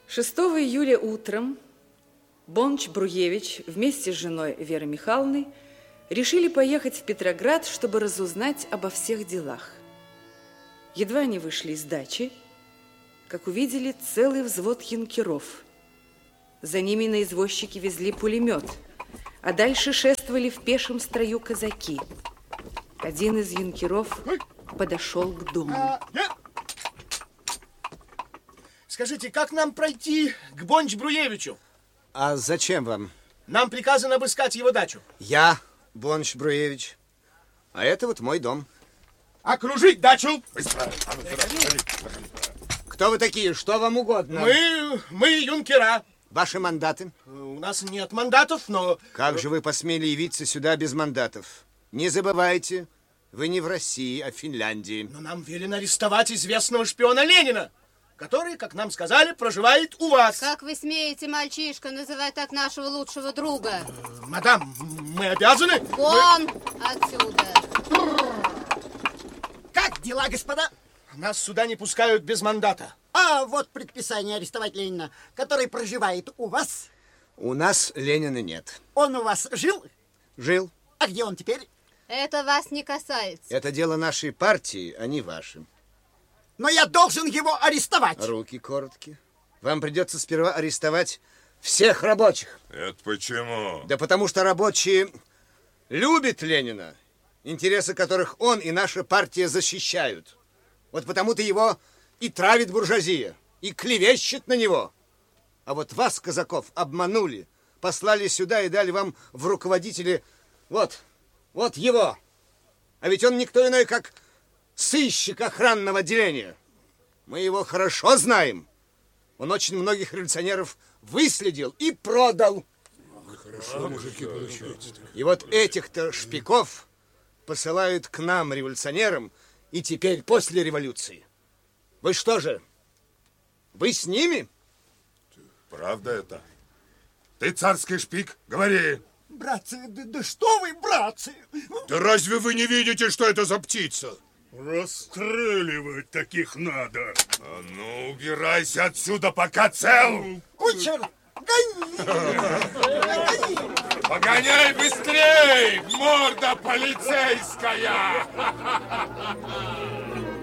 6 июля утром Бонч-Бруевич вместе с женой Верой Михайловной решили поехать в Петроград, чтобы разузнать обо всех делах. Едва они вышли из дачи, как увидели целый взвод юнкеров. За ними на извозчике везли пулемет, а дальше шествовали в пешем строю казаки. Один из юнкеров подошел к дому. Скажите, как нам пройти к Бонч-Бруевичу? А зачем вам? Нам приказано обыскать его дачу. Я Бонч-Бруевич, а это вот мой дом. Окружить дачу! Кто вы такие? Что вам угодно? Мы юнкера. Ваши мандаты? У нас нет мандатов, но... Как же вы посмели явиться сюда без мандатов? Не забывайте, вы не в России, а в Финляндии. Но нам велено арестовать известного шпиона Ленина, который, как нам сказали, проживает у вас. Как вы смеете, мальчишка, называть так нашего лучшего друга? Мадам, мы обязаны... Вон отсюда! Как дела, господа? Нас сюда не пускают без мандата. А вот предписание арестовать Ленина, который проживает у вас. У нас Ленина нет. Он у вас жил? Жил. А где он теперь? Это вас не касается. Это дело нашей партии, а не ваше. Но я должен его арестовать. Руки короткие. Вам придется сперва арестовать всех рабочих. Это почему? Да потому что рабочие любят Ленина, интересы которых он и наша партия защищают. Вот потому-то его и травит буржуазия, и клевещет на него. А вот вас, казаков, обманули, послали сюда и дали вам в руководители вот его. А ведь он никто иной, как сыщик охранного отделения. Мы его хорошо знаем. Он очень многих революционеров выследил и продал. Хорошо, мужики, получается. И вот этих-то шпиков посылают к нам, революционерам, и теперь после революции. Вы что же? Вы с ними? Правда это? Ты царский шпик? Говори. Братцы, да что вы, братцы? Да разве вы не видите, что это за птица? Расстреливать таких надо. А ну, убирайся отсюда, пока цел. Кучер, гони! Гони! Погоняй быстрей, морда полицейская!